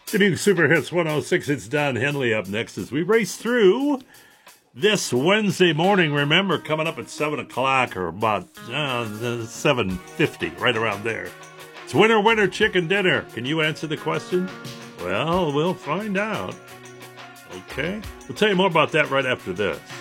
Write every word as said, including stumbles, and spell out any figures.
The new Super Hits one oh six, it's Don Henley up next as we race through this Wednesday morning. Remember, coming up at seven o'clock or about uh, seven fifty, right around there. It's Winner, Winner, Chicken Dinner. Can you answer the question? Well, we'll find out. Okay. We'll tell you more about that right after this.